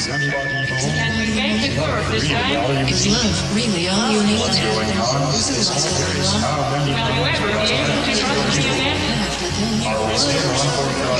And we gave the chord this time. Is love really all you need? What's going on? Will you ever be able to trust me again? Are we still on for